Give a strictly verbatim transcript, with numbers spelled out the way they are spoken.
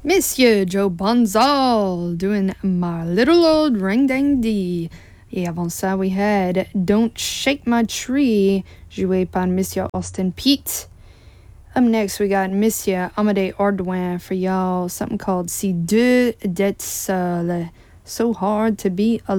Monsieur Joe Bonzal doing My Little Old Ring Dang Dee. Et avant ça, we had Don't Shake My Tree, joué par Monsieur Austin Peat. Up next, we got Monsieur Amédée Ardouin for y'all, something called Si deux d'être seul. So hard to be alone.